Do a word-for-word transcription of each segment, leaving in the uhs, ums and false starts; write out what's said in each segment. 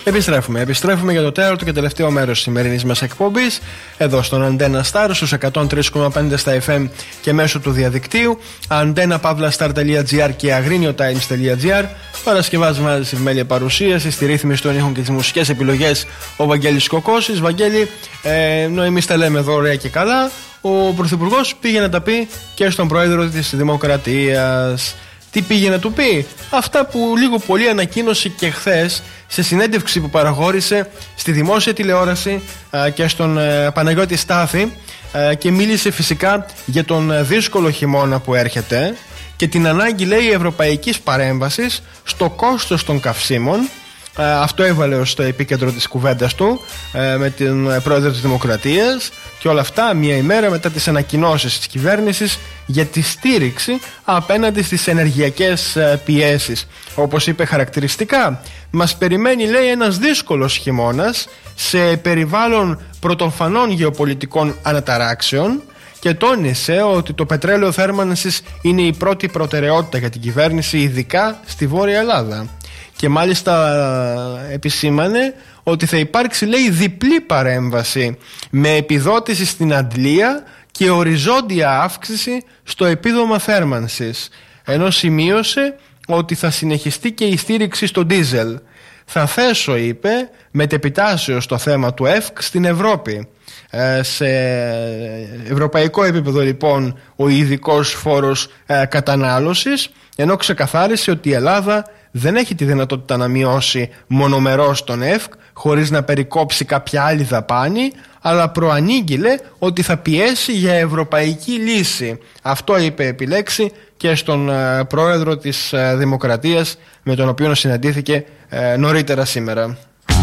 Επιστρέφουμε. Επιστρέφουμε για το τέταρτο και τελευταίο μέρος της σημερινής μας εκπομπής. Εδώ στον Αντένα Star, στους εκατόν τρία κόμμα πέντε στα εφ εμ και μέσω του διαδικτύου. αντένα παύλα σταρ τελεία τζι άρ και αγρίνιο τάιμς τελεία τζι άρ. Παρασκευάσμα στη μέλεια παρουσίαση, στη ρύθμιση των ήχων και τις μουσικές επιλογές ο Βαγγέλης Κοκώσης. Βαγγέλη, ε, ενώ εμείς τα λέμε εδώ ωραία και καλά, ο Πρωθυπουργός πήγε να τα πει και στον Πρόεδρο της Δημοκρατίας. Τι πήγε να του πει? Αυτά που λίγο πολύ ανακοίνωσε και χθες σε συνέντευξη που παραχώρησε στη δημόσια τηλεόραση α, και στον α, Παναγιώτη Στάθη, α, και μίλησε φυσικά για τον α, δύσκολο χειμώνα που έρχεται και την ανάγκη, λέει, ευρωπαϊκής παρέμβασης στο κόστος των καυσίμων. Α, αυτό έβαλε ως το επίκεντρο της κουβέντας του α, με την Πρόεδρο της Δημοκρατίας, και όλα αυτά μία ημέρα μετά τις ανακοινώσεις της κυβέρνησης για τη στήριξη απέναντι στις ενεργειακές πιέσεις. Όπως είπε χαρακτηριστικά, μας περιμένει, λέει, ένας δύσκολος χειμώνας σε περιβάλλον πρωτοφανών γεωπολιτικών αναταράξεων, και τόνισε ότι το πετρέλαιο θέρμανσης είναι η πρώτη προτεραιότητα για την κυβέρνηση, ειδικά στη Βόρεια Ελλάδα. Και μάλιστα επισήμανε ότι θα υπάρξει, λέει, διπλή παρέμβαση με επιδότηση στην αντλία και οριζόντια αύξηση στο επίδομα θέρμανσης, ενώ σημείωσε ότι θα συνεχιστεί και η στήριξη στο ντίζελ. Θα θέσω, είπε, μετεπιτάσεως το θέμα του ΕΦΚ στην Ευρώπη. Ε, σε ευρωπαϊκό επίπεδο, λοιπόν, ο ειδικός φόρος ε, κατανάλωσης, ενώ ξεκαθάρισε ότι η Ελλάδα δεν έχει τη δυνατότητα να μειώσει μονομερώς τον ΕΦΚ χωρίς να περικόψει κάποια άλλη δαπάνη, αλλά προανήγγειλε ότι θα πιέσει για ευρωπαϊκή λύση. Αυτό είπε επιλέξει και στον uh, πρόεδρο της uh, Δημοκρατίας, με τον οποίο συναντήθηκε uh, νωρίτερα σήμερα.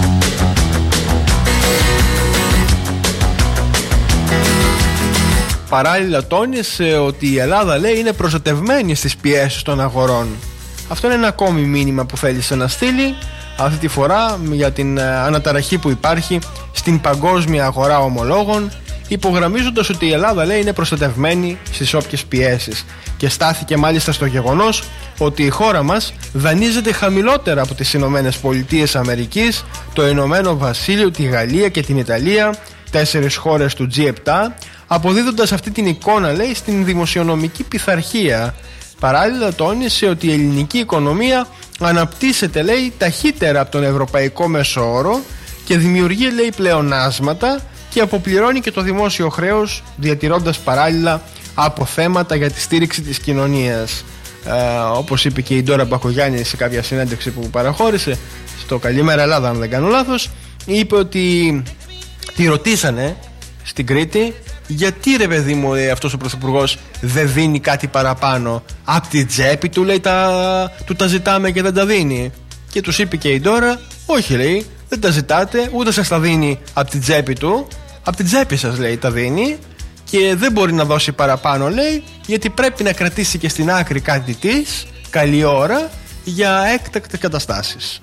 Παράλληλα τόνισε ότι η Ελλάδα, λέει, είναι προστατευμένη στις πιέσεις των αγορών. Αυτό είναι ένα ακόμη μήνυμα που θέλησε να στείλει, αυτή τη φορά για την αναταραχή που υπάρχει στην παγκόσμια αγορά ομολόγων, υπογραμμίζοντας ότι η Ελλάδα, λέει, είναι προστατευμένη στις όποιες πιέσεις, και στάθηκε μάλιστα στο γεγονός ότι η χώρα μας δανείζεται χαμηλότερα από τις Ηνωμένες Πολιτείες Αμερικής, το Ηνωμένο Βασίλειο, τη Γαλλία και την Ιταλία, τέσσερις χώρες του τζι επτά, αποδίδοντας αυτή την εικόνα, λέει, στην δημοσιονομική πειθαρχία. Παράλληλα τόνισε ότι η ελληνική οικονομία αναπτύσσεται, λέει, ταχύτερα από τον ευρωπαϊκό μέσο-όρο και δημιουργεί, λέει, πλεονάσματα και αποπληρώνει και το δημόσιο χρέος, διατηρώντας παράλληλα αποθέματα για τη στήριξη της κοινωνίας. Ε, όπως είπε και η Ντόρα Μπακογιάννη σε κάποια συνέντευξη που παραχώρησε στο Καλημέρα Ελλάδα, αν δεν κάνω λάθος, είπε ότι τη ρωτήσανε στην Κρήτη γιατί, ρε παιδί μου, λέει, αυτός ο πρωθυπουργός δεν δίνει κάτι παραπάνω. Απ' τη τσέπη του, λέει, τα, του τα ζητάμε και δεν τα δίνει. Και τους είπε και η Ντόρα, όχι, λέει, δεν τα ζητάτε, ούτε σας τα δίνει απ' την τσέπη του. Απ' την τσέπη σας, λέει, τα δίνει, και δεν μπορεί να δώσει παραπάνω, λέει, γιατί πρέπει να κρατήσει και στην άκρη κάτι της, καλή ώρα, για έκτακτες καταστάσεις.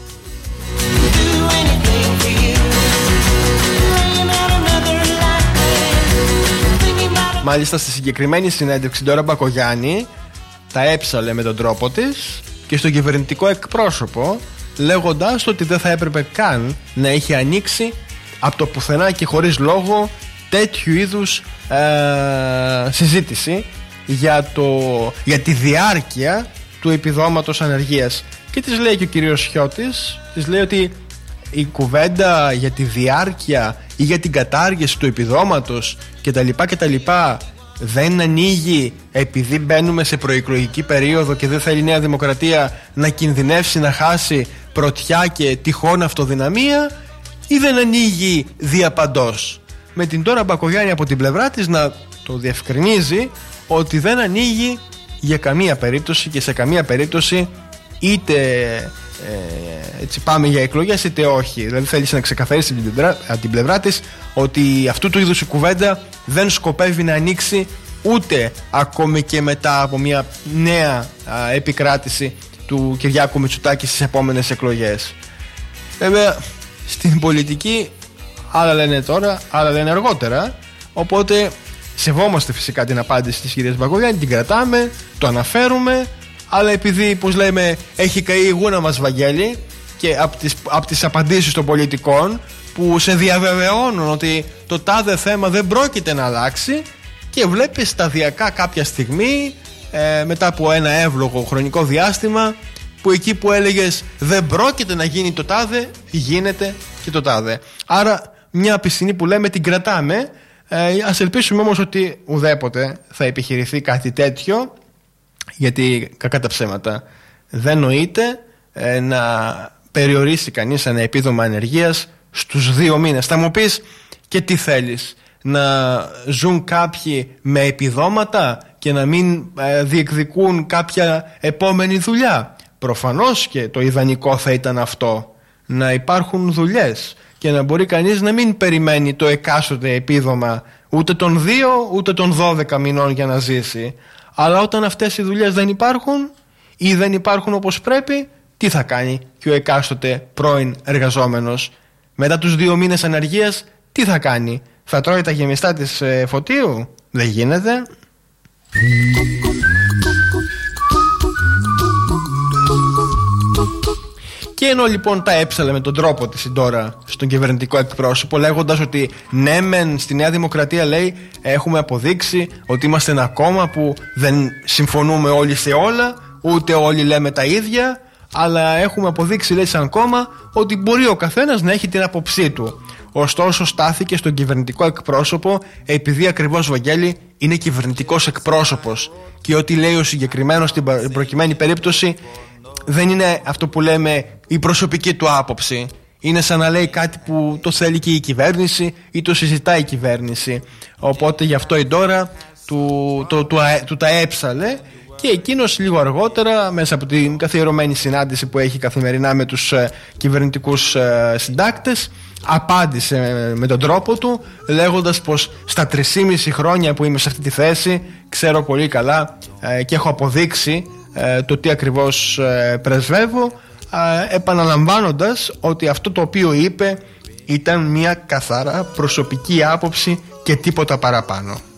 Μάλιστα στη συγκεκριμένη συνέντευξη Ντόρα Μπακογιάννη τα έψαλε με τον τρόπο της και στον κυβερνητικό εκπρόσωπο, λέγοντας ότι δεν θα έπρεπε καν να έχει ανοίξει από το πουθενά και χωρίς λόγο τέτοιου είδους ε, συζήτηση για, το, για τη διάρκεια του επιδόματος ανεργίας. Και της λέει και ο κύριος Χιώτης, της λέει ότι η κουβέντα για τη διάρκεια ή για την κατάργηση του επιδόματος κτλ κτλ δεν ανοίγει επειδή μπαίνουμε σε προεκλογική περίοδο και δεν θέλει η Νέα Δημοκρατία να κινδυνεύσει να χάσει πρωτιά και τυχόν αυτοδυναμία, ή δεν ανοίγει διαπαντός? Με την Ντόρα Μπακογιάννη από την πλευρά της να το διευκρινίζει ότι δεν ανοίγει για καμία περίπτωση και σε καμία περίπτωση, είτε ε, έτσι πάμε για εκλογές είτε όχι. Δηλαδή θέλησε να ξεκαθαρίσει την πλευρά, την πλευρά της ότι αυτού του είδους η κουβέντα δεν σκοπεύει να ανοίξει ούτε ακόμη και μετά από μια νέα α, επικράτηση του Κυριάκου Μητσοτάκη στις επόμενες εκλογές. Βέβαια στην πολιτική άλλα λένε τώρα, άλλα λένε αργότερα, οπότε σεβόμαστε φυσικά την απάντηση της κυρίας Μπακογιάννη, την κρατάμε, το αναφέρουμε, αλλά επειδή, πώς λέμε, έχει καεί η γούνα μας, Βαγγέλη, και από τις, από τις απαντήσεις των πολιτικών που σε διαβεβαιώνουν ότι το τάδε θέμα δεν πρόκειται να αλλάξει, και βλέπεις σταδιακά κάποια στιγμή ε, μετά από ένα εύλογο χρονικό διάστημα που εκεί που έλεγες δεν πρόκειται να γίνει το τάδε, γίνεται και το τάδε. Άρα μια πιστινή που λέμε την κρατάμε. ε, Ας ελπίσουμε όμως ότι ουδέποτε θα επιχειρηθεί κάτι τέτοιο, γιατί κακά τα ψέματα δεν νοείται ε, να περιορίσει κανείς ένα επίδομα ανεργίας στους δύο μήνες. Θα μου πεις, και τι θέλεις, να ζουν κάποιοι με επιδόματα και να μην ε, διεκδικούν κάποια επόμενη δουλειά? Προφανώς και το ιδανικό θα ήταν αυτό, να υπάρχουν δουλειές και να μπορεί κανείς να μην περιμένει το εκάστοτε επίδομα ούτε των δύο ούτε των δώδεκα μηνών για να ζήσει. Αλλά όταν αυτές οι δουλειές δεν υπάρχουν ή δεν υπάρχουν όπως πρέπει, τι θα κάνει και ο εκάστοτε πρώην εργαζόμενος? Μετά τους δύο μήνες ανεργίας τι θα κάνει? Θα τρώει τα γεμιστά της ε, Φωτίου? Δεν γίνεται. Και ενώ λοιπόν τα έψαλε με τον τρόπο της τώρα στον κυβερνητικό εκπρόσωπο, λέγοντας ότι ναι μεν στη Νέα Δημοκρατία, λέει, έχουμε αποδείξει ότι είμαστε ένα κόμμα που δεν συμφωνούμε όλοι σε όλα, ούτε όλοι λέμε τα ίδια, αλλά έχουμε αποδείξει, λέει, σαν κόμμα ότι μπορεί ο καθένας να έχει την άποψή του. Ωστόσο στάθηκε στον κυβερνητικό εκπρόσωπο επειδή ακριβώς, Βαγγέλη, είναι κυβερνητικός εκπρόσωπος και ό,τι λέει ο συγκεκριμένος στην προκειμένη περίπτωση δεν είναι αυτό που λέμε η προσωπική του άποψη. Είναι σαν να λέει κάτι που το θέλει και η κυβέρνηση ή το συζητάει η κυβέρνηση. Οπότε γι' αυτό η Ντόρα του, το, του, του τα έψαλε, και εκείνος λίγο αργότερα, μέσα από την καθιερωμένη συνάντηση που έχει καθημερινά με τους ε, κυβερνητικούς ε, συντάκτες, απάντησε με τον τρόπο του, λέγοντας πως στα τρισήμιση χρόνια που είμαι σε αυτή τη θέση ξέρω πολύ καλά ε, και έχω αποδείξει ε, το τι ακριβώς ε, πρεσβεύω, ε, επαναλαμβάνοντας ότι αυτό το οποίο είπε ήταν μια καθαρά προσωπική άποψη και τίποτα παραπάνω.